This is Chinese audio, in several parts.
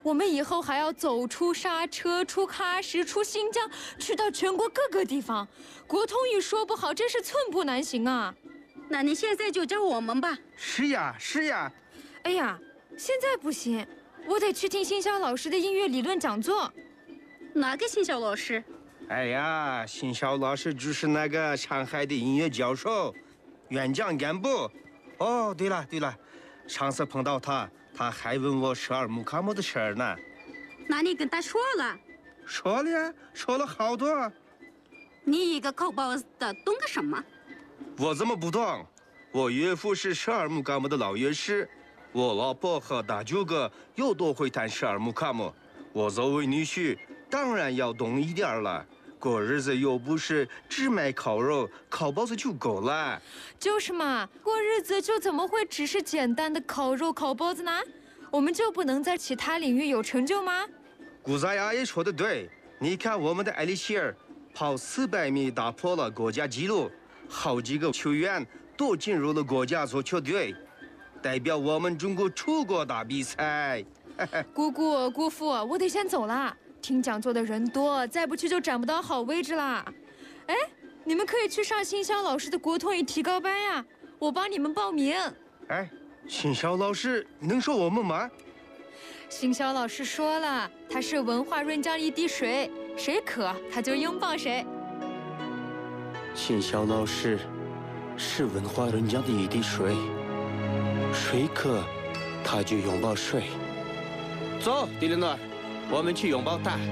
我们以后还要走出刹车，出喀什，出新疆，去到全国各个地方。国通语说不好，真是寸步难行啊！ 那你现在就教我们吧。 是呀，是呀。 哎呀，现在不行，我得去听新晓老师的音乐理论讲座。 哪个新晓老师？ 哎呀，新晓老师就是那个上海的音乐教授，院长干部。哦，对了，上次碰到他，他还问我十二木卡姆的事儿呢。 那你跟他说了？ 说了呀，说了好多。 你一个烤包子的懂个什么？ 我怎么不懂？我岳父是十二木卡姆的老乐师，我老婆和大舅哥又都会弹十二木卡姆。我作为女婿，当然要懂一点了。过日子又不是只卖烤肉、烤包子就够了。 就是嘛，过日子就怎么会只是简单的烤肉、烤包子呢？我们就不能在其他领域有成就吗？ 顾大爷也说得对，你看我们的埃里希尔跑400米打破了国家纪录，好几个球员都进入了国家足球队，代表我们中国出国打比赛。 姑姑、姑父，我得先走了。听讲座的人多，再不去就占不到好位置啦。哎，你们可以去上新晓老师的国通语提高班呀，我帮你们报名。 哎，新晓老师能说我们吗？ 新晓老师说了，他是文化润浆一滴水，谁渴他就拥抱谁。 新晓老师是文化润浆的一滴水，谁渴他就拥抱谁。走，迪琳诺，我们去拥抱他。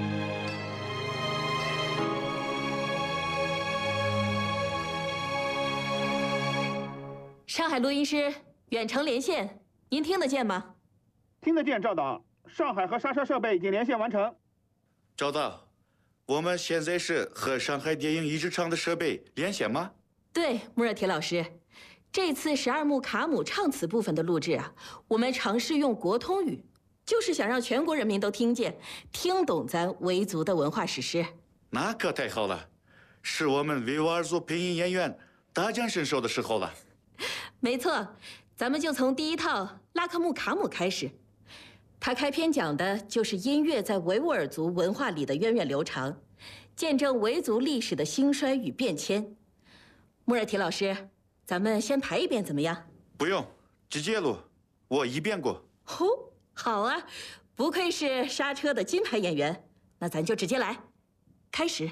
上海录音师远程连线，您听得见吗？ 听得见，赵导。上海和刹车设备已经连线完成。 赵导，我们现在是和上海电影遗址厂的设备连线吗？ 对，穆热铁老师，这次12木卡姆唱词部分的录制啊，我们尝试用国通语，就是想让全国人民都听见、听懂咱维族的文化史诗。 那可太好了，是我们维吾尔族配音演员大展身手的时候了。 没错，咱们就从第一套拉克木卡姆开始。他开篇讲的就是音乐在维吾尔族文化里的源远流长，见证维族历史的兴衰与变迁。穆热提老师，咱们先排一遍怎么样？ 不用，直接录，我一遍过。 哦，好啊，不愧是刹车的金牌演员，那咱就直接来，开始。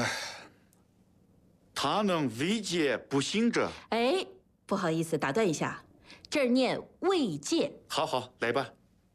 他能慰藉不幸者。 哎，不好意思，打断一下，这儿念慰藉。 好，来吧。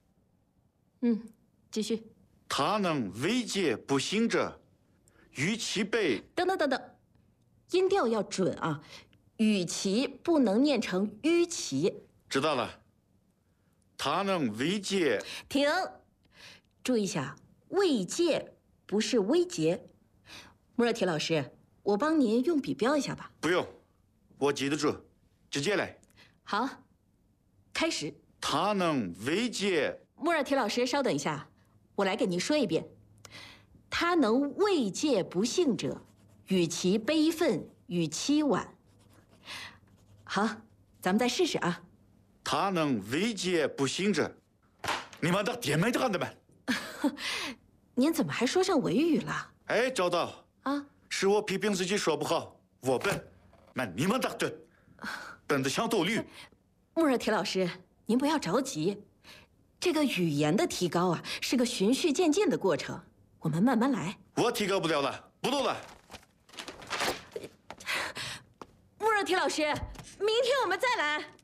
继续。 他能慰藉不幸者，与其被…… 等，音调要准啊，与其不能念成与其。 知道了。他能慰藉…… 停，注意一下，慰藉不是威胁。穆热提老师，我帮您用笔标一下吧。 不用，我记得住，直接来。 好，开始。 他能慰藉…… 穆热提老师，稍等一下，我来给您说一遍。他能慰藉不幸者，与其悲愤，与其惋。好，咱们再试试啊。 他能慰藉不幸者，你们的爹们的们。 您怎么还说上维语了？ 哎，赵导啊， 是我批评自己说不好，我笨，你们的对，笨得像斗驴。 穆热提老师，您不要着急。这个语言的提高啊，是个循序渐进的过程，我们慢慢来。 我提高不了了，不录了。 穆热提老师，明天我们再来。